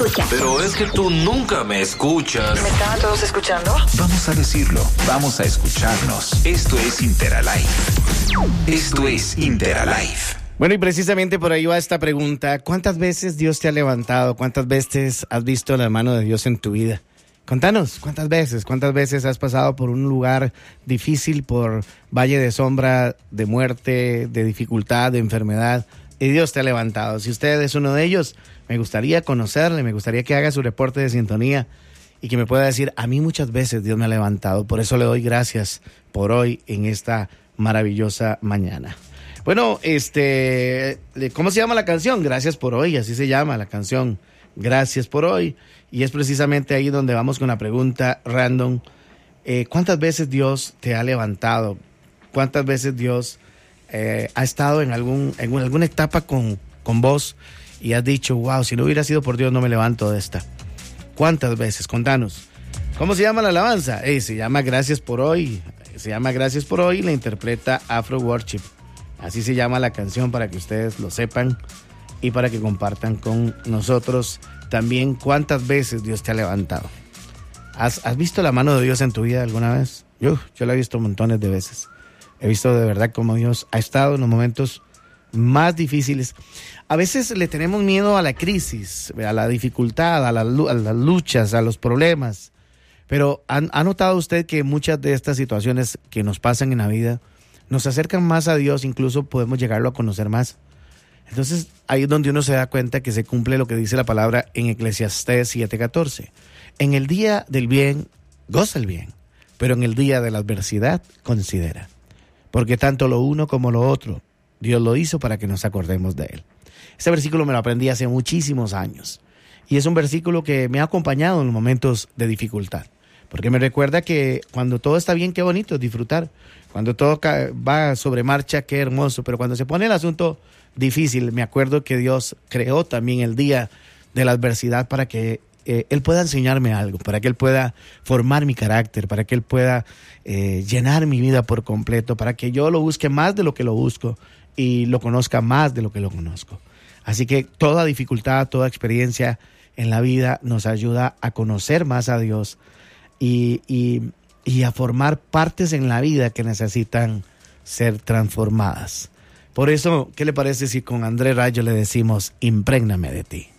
escucha. Pero es que tú nunca me escuchas. ¿Me estaban todos escuchando? Vamos a decirlo, vamos a escucharnos. Esto es Interalife. Esto es Interalife. Bueno, y precisamente por ahí va esta pregunta. ¿Cuántas veces Dios te ha levantado? ¿Cuántas veces has visto la mano de Dios en tu vida? Contanos, ¿cuántas veces has pasado por un lugar difícil, por valle de sombra, de muerte, de dificultad, de enfermedad, y Dios te ha levantado? Si usted es uno de ellos, me gustaría conocerle, me gustaría que haga su reporte de sintonía y que me pueda decir, a mí muchas veces Dios me ha levantado, por eso le doy gracias por hoy en esta maravillosa mañana. Bueno, ¿cómo se llama la canción? Gracias por hoy, así se llama la canción, Gracias por hoy. Y es precisamente ahí donde vamos con la pregunta random. ¿Cuántas veces Dios te ha levantado? ¿Cuántas veces Dios ha estado en alguna etapa con vos y has dicho, wow, si no hubiera sido por Dios no me levanto de esta? ¿Cuántas veces? Contanos. ¿Cómo se llama la alabanza? Se llama Gracias por hoy. Se llama Gracias por hoy y la interpreta Afro Worship. Así se llama la canción para que ustedes lo sepan y para que compartan con nosotros también cuántas veces Dios te ha levantado. ¿Has visto la mano de Dios en tu vida alguna vez? Yo la he visto montones de veces. He visto de verdad cómo Dios ha estado en los momentos más difíciles. A veces le tenemos miedo a la crisis, a la dificultad, a las luchas, a los problemas. Pero ¿ha notado usted que muchas de estas situaciones que nos pasan en la vida nos acercan más a Dios? Incluso podemos llegarlo a conocer más. Entonces, ahí es donde uno se da cuenta que se cumple lo que dice la palabra en Eclesiastés 7:14. En el día del bien, goza el bien, pero en el día de la adversidad, considera. Porque tanto lo uno como lo otro, Dios lo hizo para que nos acordemos de Él. Este versículo me lo aprendí hace muchísimos años. Y es un versículo que me ha acompañado en los momentos de dificultad. Porque me recuerda que cuando todo está bien, qué bonito es disfrutar. Cuando todo va sobre marcha, qué hermoso. Pero cuando se pone el asunto difícil, me acuerdo que Dios creó también el día de la adversidad para que Él pueda enseñarme algo, para que Él pueda formar mi carácter, para que Él pueda llenar mi vida por completo, para que yo lo busque más de lo que lo busco y lo conozca más de lo que lo conozco. Así que toda dificultad, toda experiencia en la vida nos ayuda a conocer más a Dios y a formar partes en la vida que necesitan ser transformadas. Por eso, ¿qué le parece si con André Rayo le decimos, imprégname de ti?